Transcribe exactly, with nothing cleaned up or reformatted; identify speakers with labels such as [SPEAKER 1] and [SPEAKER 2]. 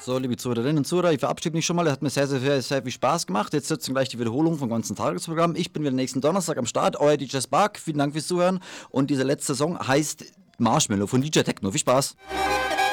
[SPEAKER 1] So, liebe Zuhörerinnen und Zuhörer, ich verabschiede mich schon mal. Es hat mir sehr, sehr, sehr, sehr viel Spaß gemacht. Jetzt sitzen gleich die Wiederholung vom ganzen Tagesprogramm. Ich bin wieder nächsten Donnerstag am Start. Euer D J Spark. Vielen Dank fürs Zuhören. Und diese letzte Song heißt Marshmallow von D J Techno. Viel Spaß.